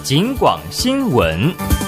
警广新闻。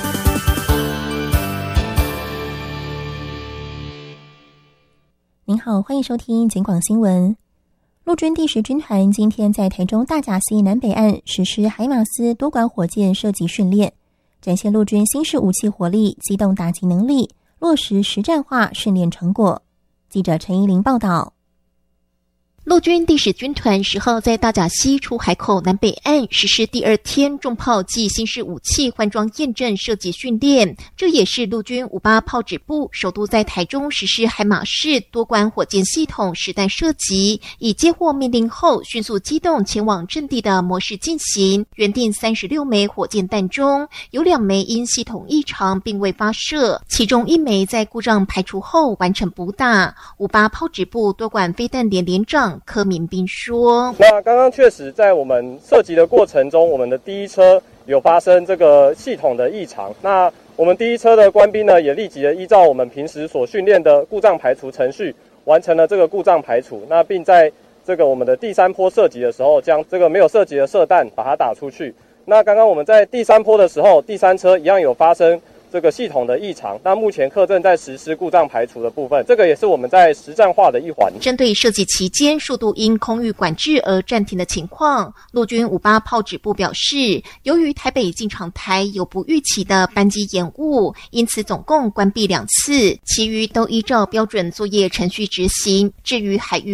您好，欢迎收听警广新闻。陆军第10军团今天在台中大甲溪南北岸实施海马斯多管火箭射击训练，展现陆军新式武器火力、机动打击能力，落实实战化训练成果。记者陈怡玲报道。 陆军第10军团10号在大甲溪出海口南北岸实施第2天重炮暨新式武器换装验证射击训练，这也是陆军58炮指部首度在台中实施海马式多管火箭系统实弹射击，以接获命令后迅速机动前往阵地的模式进行。原定36枚火箭弹中，有2枚因系统异常并未发射，其中1枚在故障排除后完成补打。58炮指部多管飞弹连连长柯明斌说：“ 那刚刚确实在我们射击的过程中，我们的第一车有发生这个系统的异常。那我们第一车的官兵呢，也立即的依照我们平时所训练的故障排除程序，完成了这个故障排除。那并在这个我们的第3波射击的时候，将这个没有射击的射弹把它打出去。那刚刚我们在第3波的时候，第3车一样有发生这个系统的异常，那目前课正在实施故障排除的部分，这个也是我们在实战化的一环。 针对射击期间速度因空域管制而暂停的情况，陆军58炮指部表示，由于台北进场台有不预期的班机延误，因此总共关闭2次，其余都依照标准作业程序执行。至于海域